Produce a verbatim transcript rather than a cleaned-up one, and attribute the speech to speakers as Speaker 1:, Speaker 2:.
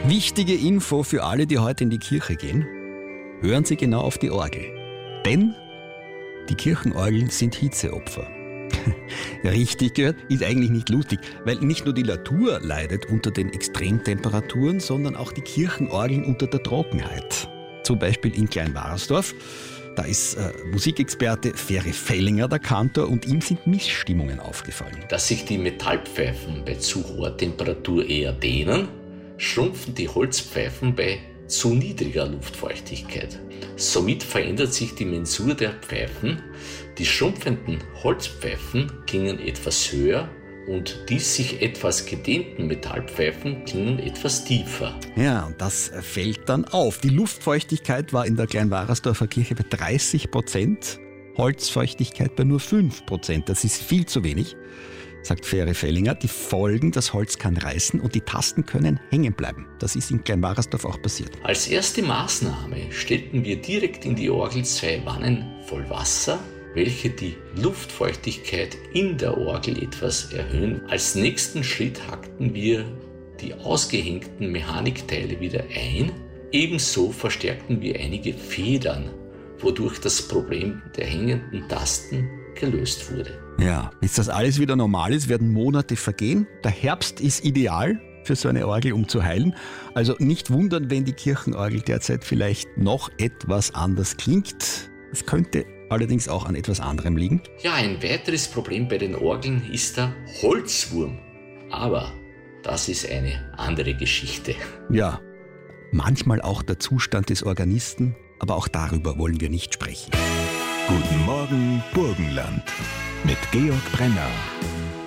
Speaker 1: Wichtige Info für alle, die heute in die Kirche gehen. Hören Sie genau auf die Orgel. Denn die Kirchenorgeln sind Hitzeopfer. Richtig gehört, ist eigentlich nicht lustig, weil nicht nur die Natur leidet unter den Extremtemperaturen, sondern auch die Kirchenorgeln unter der Trockenheit. Zum Beispiel in Kleinwahrersdorf. Da ist äh, Musikexperte Ferry Fellinger der Kantor und ihm sind Missstimmungen aufgefallen.
Speaker 2: Dass sich die Metallpfeifen bei zu hoher Temperatur eher dehnen, schrumpfen die Holzpfeifen bei zu niedriger Luftfeuchtigkeit. Somit verändert sich die Mensur der Pfeifen. Die schrumpfenden Holzpfeifen klingen etwas höher und die sich etwas gedehnten Metallpfeifen klingen etwas tiefer.
Speaker 1: Ja, und das fällt dann auf. Die Luftfeuchtigkeit war in der Kleinwahrersdorfer Kirche bei dreißig Prozent, Holzfeuchtigkeit bei nur fünf Prozent. Das ist viel zu wenig, sagt Ferry Fellinger. Die Folgen, das Holz kann reißen und die Tasten können hängen bleiben. Das ist in Kleinwahrersdorf auch passiert.
Speaker 2: Als erste Maßnahme stellten wir direkt in die Orgel zwei Wannen voll Wasser, welche die Luftfeuchtigkeit in der Orgel etwas erhöhen. Als nächsten Schritt hackten wir die ausgehängten Mechanikteile wieder ein. Ebenso verstärkten wir einige Federn, wodurch das Problem der hängenden Tasten gelöst wurde.
Speaker 1: Ja, bis das alles wieder normal ist, werden Monate vergehen. Der Herbst ist ideal für so eine Orgel, um zu heilen. Also nicht wundern, wenn die Kirchenorgel derzeit vielleicht noch etwas anders klingt. Es könnte allerdings auch an etwas anderem liegen.
Speaker 2: Ja, ein weiteres Problem bei den Orgeln ist der Holzwurm. Aber das ist eine andere Geschichte.
Speaker 1: Ja, manchmal auch der Zustand des Organisten, aber auch darüber wollen wir nicht sprechen.
Speaker 3: Guten Morgen, Burgenland, mit Georg Brenner.